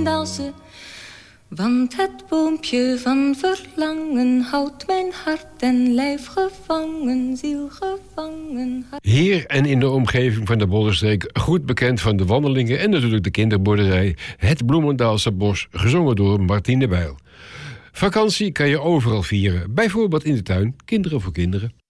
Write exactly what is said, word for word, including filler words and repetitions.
Bloemendaalse. Want het boompje van verlangen houdt mijn hart en lijf gevangen, ziel gevangen. Hart... Hier en in de omgeving van de Bollenstreek goed bekend van de wandelingen en natuurlijk de kinderboerderij Het Bloemendaalse Bos, gezongen door Martine Bijl. Vakantie kan je overal vieren, bijvoorbeeld in de tuin, kinderen voor kinderen.